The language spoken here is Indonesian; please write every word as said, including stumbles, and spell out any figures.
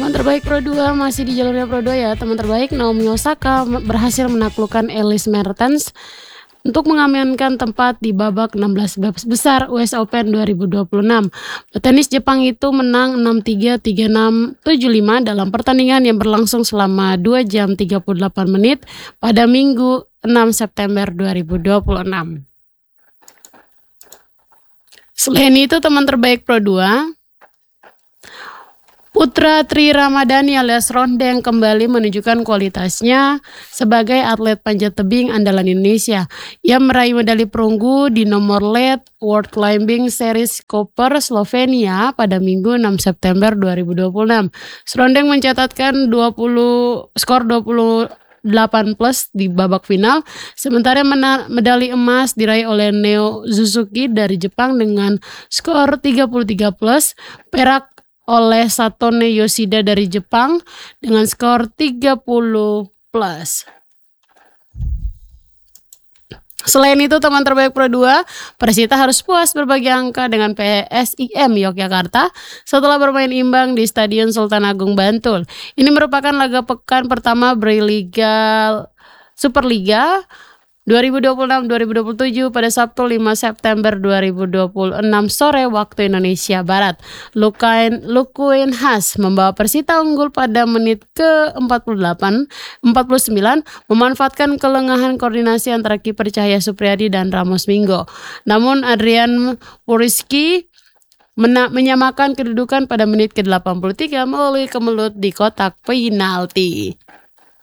Teman terbaik Pro dua masih di jalurnya Pro dua ya. Teman terbaik Naomi Osaka berhasil menaklukkan Elise Mertens untuk mengamankan tempat di babak enam belas besar U S Open dua ribu dua puluh enam. Petenis Jepang itu menang enam tiga, tiga enam, tujuh lima dalam pertandingan yang berlangsung selama dua jam tiga puluh delapan menit pada Minggu enam September dua ribu dua puluh enam. Selain itu, teman terbaik Pro dua Putra Tri Ramadhani alias Rondeng kembali menunjukkan kualitasnya sebagai atlet panjat tebing andalan Indonesia. Ia meraih medali perunggu di nomor lead World Climbing Series Koper Slovenia pada Minggu enam September dua ribu dua puluh enam. Rondeng mencatatkan dua puluh skor dua puluh delapan plus di babak final, sementara medali emas diraih oleh Neo Suzuki dari Jepang dengan skor tiga puluh tiga plus, perak oleh Satone Yoshida dari Jepang dengan skor tiga puluh plus. Selain itu, teman terbaik Pro dua, Persita harus puas berbagi angka dengan P S I M Yogyakarta setelah bermain imbang di Stadion Sultan Agung Bantul. Ini merupakan laga pekan pertama Liga Superliga dua ribu dua puluh enam dua ribu dua puluh tujuh pada Sabtu lima September dua ribu dua puluh enam sore waktu Indonesia Barat. Lukain Lukuin Has membawa Persita unggul pada menit ke empat puluh delapan empat puluh sembilan memanfaatkan kelengahan koordinasi antara kiper Cahya Supriyadi dan Ramos Minggo. Namun Adrian Puriski mena- menyamakan kedudukan pada menit ke delapan puluh tiga melalui kemelut di kotak penalti.